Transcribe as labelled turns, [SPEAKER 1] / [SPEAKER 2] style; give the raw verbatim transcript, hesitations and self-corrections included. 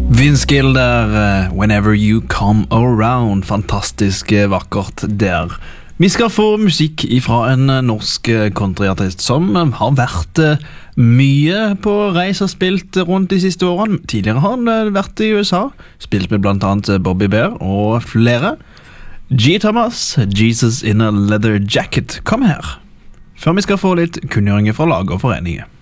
[SPEAKER 1] Vince Gill der, uh, Whenever You Come Around. Fantastisk uh, vakkert der. Vi skal få musikk fra en uh, norsk uh, countryartist som uh, har vært uh, mye på reis og spilt rundt de siste årene. Tidligere har han uh, vært i U S A, spilt med blant annet uh, Bobby Bear og flere. G. Thomas, Jesus in a Leather Jacket, kom her. Før vi skal få litt kunngjøringer fra lag og foreninger.